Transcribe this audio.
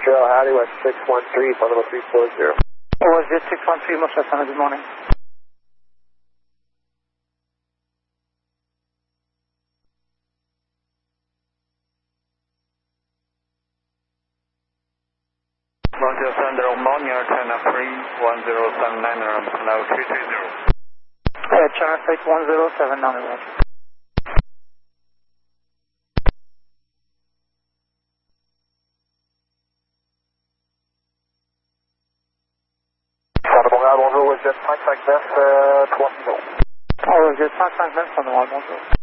Trail, howdy, West 613, phone number 340. Was this 613, Moshe Sana, good morning. Roger, Thunder, Ammonia, China 31079, now 330. China 61079, Roger. Bonjour, West 559, 30. West 559, bonjour.